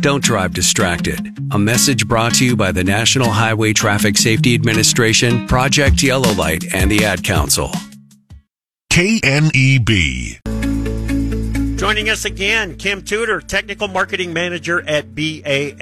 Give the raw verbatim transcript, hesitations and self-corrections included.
Don't drive distracted. A message brought to you by the National Highway Traffic Safety Administration, Project Yellow Light, and the Ad Council. K N E B. Joining us again, Kim Tudor, Technical Marketing Manager at B A